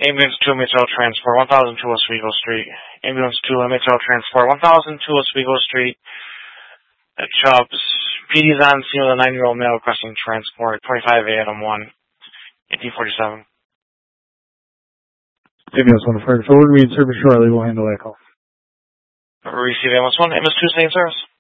Ambulance 2, Midtown Transport, 1002 Oswego Street. Ambulance 2, Midtown Transport, 1002 Oswego Street. Chubbs. PD's on scene with a 9-year-old male requesting transport, 25 Adam 1, 1847. Ambulance 1 fire forward. We in service shortly. We'll handle that call. Receive Ambulance 1, Ambulance 2, stay in service.